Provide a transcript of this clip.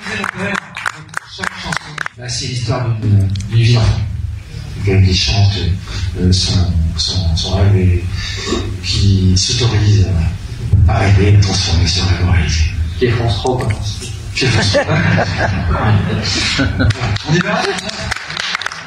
Chaque chanson, bah, c'est l'histoire d'une vie d'enfant. Quelqu'un qui chante son rêve et qui s'autorise à rêver, à transformer ce rêve en réalité. Qui est France 3, quoi. On y va.